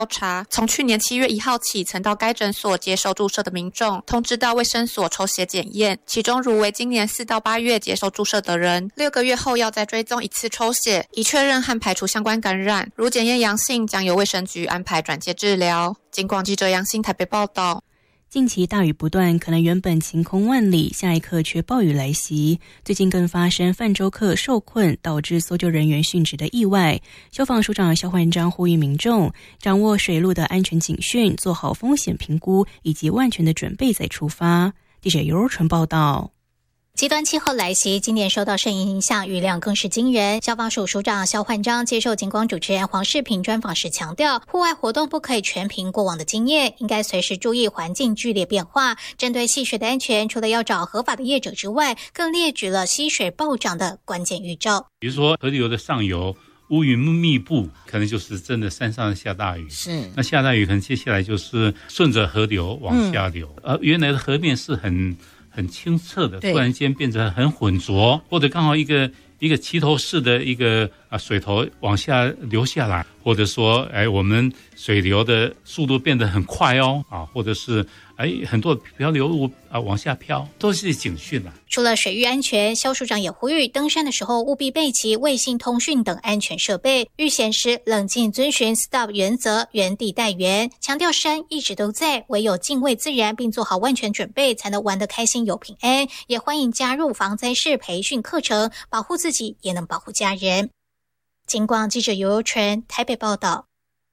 调查，从去年7月1号起，曾到该诊所接受注射的民众，通知到卫生所抽血检验，其中如为今年4到8月接受注射的人，6个月后要再追踪一次抽血，以确认和排除相关感染。如检验阳性，将由卫生局安排转介治疗。警广记者杨欣台北报道。 近期大雨不断，可能原本晴空万里，下一刻却暴雨来袭。最近更发生泛舟客受困导致搜救人员殉职的意外。消防署长萧焕章呼吁民众掌握水路的安全警讯，做好风险评估以及万全的准备再出发。记者尤若纯报道。 极端气候来袭，今年受到盛影响，雨量更是惊人。消防署署长萧焕章接受警广主持人黄世平专访时强调，户外活动不可以全凭过往的经验，应该随时注意环境剧烈变化。针对戏水的安全，除了要找合法的业者之外，更列举了溪水暴涨的关键预兆。 比如说河流的上游乌云密布，可能就是真的山上下大雨。 是， 那下大雨可能接下来就是顺着河流往下流，原来的河面是很清澈的，突然间变成很浑浊，或者刚好一个齐头式的一个水头往下流下来，或者说我们水流的速度变得很快或者是很多漂流物往下飘，都是警讯啦。 除了水域安全，萧署长也呼吁登山的时候务必备齐卫星通讯等安全设备，遇险时冷静遵循 STOP 原则，原地待援，强调山一直都在，唯有敬畏自然并做好万全准备，才能玩得开心又平安。也欢迎加入防灾式培训课程，保护自己也能保护家人。警广记者尤尤纯台北报道。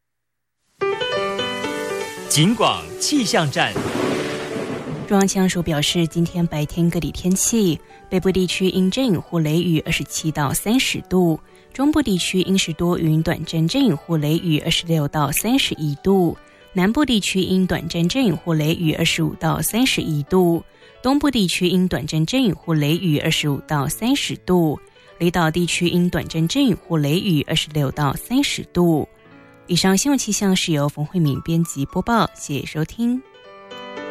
警广气象站。 中央气象署表示，今天白天各地天气，北部地区阴阵或雷雨27到30度，中部地区阴时多云短暂阵或雷雨26到31度，南部地区阴短暂阵或雷雨25到31度，东部地区阴短暂阵或雷雨25到30度，离岛地区阴短暂阵或雷雨26到30度。以上新闻气象是由冯慧敏编辑播报，谢谢收听。